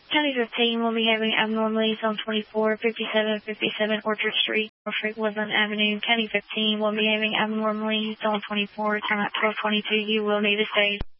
County 15 will be having abnormally zone 24, 57, 57 Orchard Street, Norfolk Woodland Avenue. County 15 will be having abnormally zone 24, time at 12:22. You will need to stay.